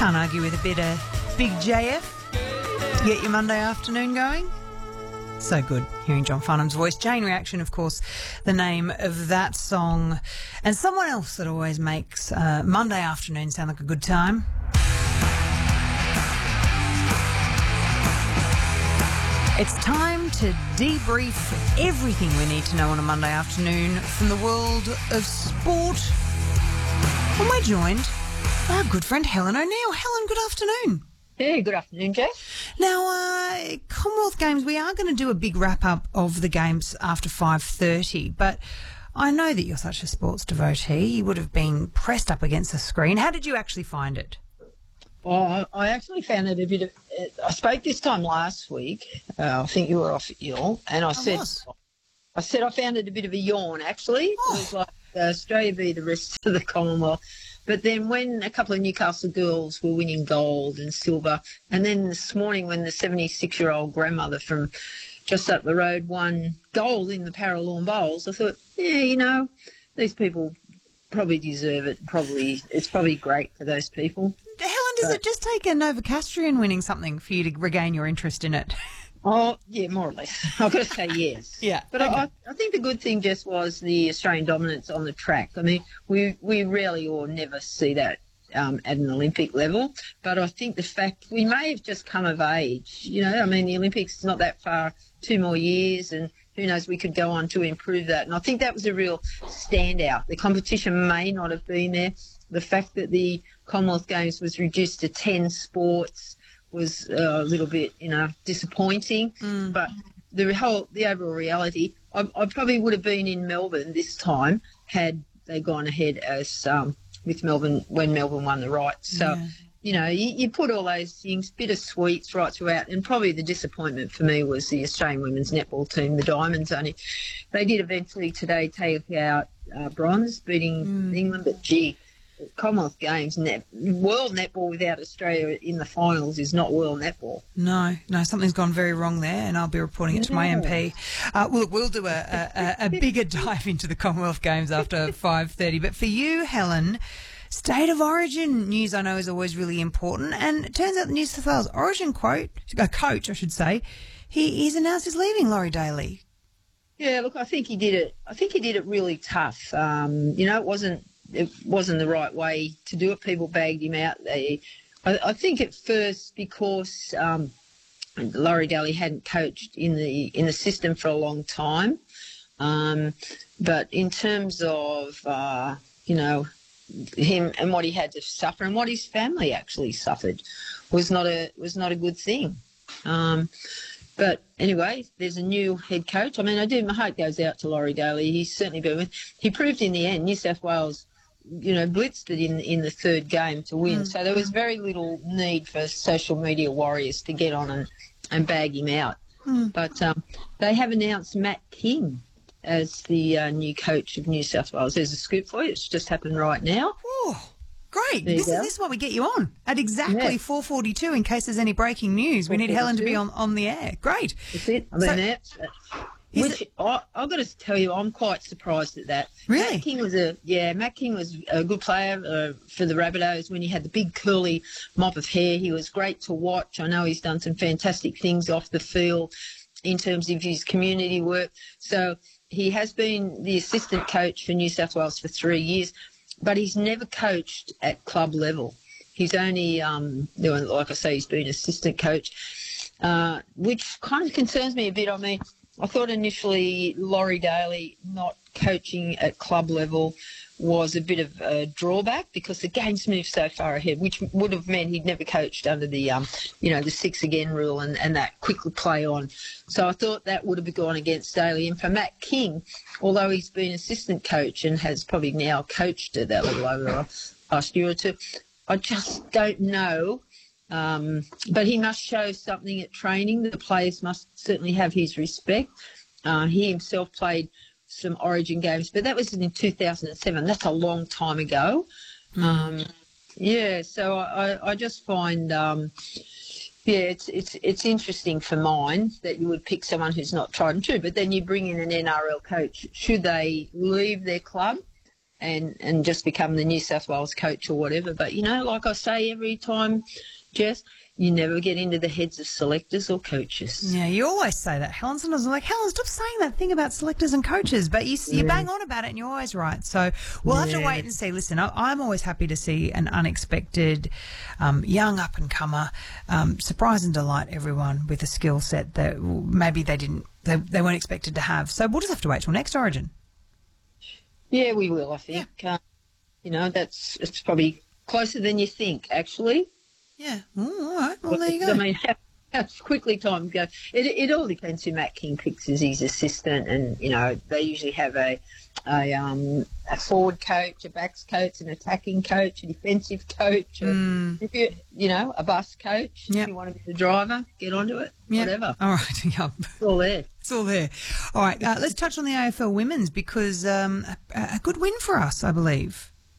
Can't argue with a bit of Big JF to get your Monday afternoon going. So good hearing John Farnham's voice. Chain Reaction, of course, the name of that song. And someone else that always makes Monday afternoon sound like a good time. It's time to debrief everything we need to know on a Monday afternoon from the world of sport. And we're joined by our good friend Helen O'Neill. Helen, good afternoon. Yeah, good afternoon, Jeff. Now, Commonwealth Games, we are going to do a big wrap-up of the games after 5:30, but I know that you're such a sports devotee. You would have been pressed up against the screen. How did you actually find it? Well, I actually found it a bit of... I spoke this time last week. I think you were off ill, and I said I found it a bit of a yawn, actually. It was like Australia v the rest of the Commonwealth. But then when a couple of Newcastle girls were winning gold and silver, and then this morning when the 76-year-old grandmother from just up the road won gold in the Paralawn Bowls, I thought, yeah, you know, these people probably deserve it. It's probably great for those people. Helen, does it just take a Novocastrian winning something for you to regain your interest in it? Oh, yeah, more or less. I've got to say yes. Yeah. But okay. I think the good thing just was the Australian dominance on the track. I mean, we rarely or never see that at an Olympic level. But I think the fact we may have just come of age, you know, I mean, the Olympics is not that far, 2 more years, and who knows, we could go on to improve that. And I think that was a real standout. The competition may not have been there. The fact that the Commonwealth Games was reduced to 10 sports was a little bit, you know, disappointing. But the overall reality, I probably would have been in Melbourne this time had they gone ahead as with Melbourne when Melbourne won the rights. So, you know, you put all those things, bittersweets right throughout, and probably the disappointment for me was the Australian women's netball team, the Diamonds. They did eventually today take out bronze, beating England, but gee, Commonwealth Games, world netball without Australia in the finals is not world netball. No, something's gone very wrong there, and I'll be reporting it to my MP. We'll do a bigger dive into the Commonwealth Games after 5:30. But for you, Helen, State of Origin news I know is always really important, and it turns out the New South Wales Origin coach, I should say, he's announced he's leaving Laurie Daly. Yeah, look, I think he did it really tough. You know, it wasn't the right way to do it. People bagged him out. I think at first because Laurie Daly hadn't coached in the system for a long time, but in terms of you know, him and what he had to suffer and what his family actually suffered was not a good thing. But anyway, there's a new head coach. I mean, my heart goes out to Laurie Daly. He's certainly been. He proved in the end New South Wales, you know, blitzed it in the third game to win. So there was very little need for social media warriors to get on and bag him out. But they have announced Matt King as the new coach of New South Wales. There's a scoop for you. It's just happened right now. Oh, great. This is what we get you on at exactly 4:42 in case there's any breaking news. We need Helen to be on the air. Great. That's it. I mean, I've got to tell you, I'm quite surprised at that. Really? Matt King was a good player for the Rabbitohs when he had the big curly mop of hair. He was great to watch. I know he's done some fantastic things off the field in terms of his community work. So he has been the assistant coach for New South Wales for 3 years, but he's never coached at club level. He's only, like I say, he's been assistant coach, which kind of concerns me a bit. I mean, I thought initially Laurie Daly not coaching at club level was a bit of a drawback because the game's moved so far ahead, which would have meant he'd never coached under the, the 6 again rule and that quick play on. So I thought that would have gone against Daly. And for Matt King, although he's been assistant coach and has probably now coached at that level over the last year or two, I just don't know. But he must show something at training. The players must certainly have his respect. He himself played some Origin games, but that was in 2007. That's a long time ago. So I just find, it's interesting for mine that you would pick someone who's not tried and true, but then you bring in an NRL coach. Should they leave their club and just become the New South Wales coach or whatever. But, you know, like I say every time, Jess, you never get into the heads of selectors or coaches. Yeah, you always say that, Helen. Sometimes I'm like, Helen, stop saying that thing about selectors and coaches. But you bang on about it and you're always right. So we'll have to wait and see. Listen, I'm always happy to see an unexpected young up-and-comer surprise and delight everyone with a skill set that maybe they weren't expected to have. So we'll just have to wait till next Origin. Yeah, we will, I think. Yeah. You know, it's probably closer than you think, actually. Yeah. All right. Well, there you go. I mean, how quickly time goes. It all depends who Matt King picks as his assistant, and you know they usually have a forward coach, a backs coach, an attacking coach, a defensive coach, if a bus coach. Yep. If you want to be the driver, get onto it. Yep. Whatever. All right. Yep. It's all there. It's all there. All right. Let's touch on the AFL women's because a good win for us, I believe.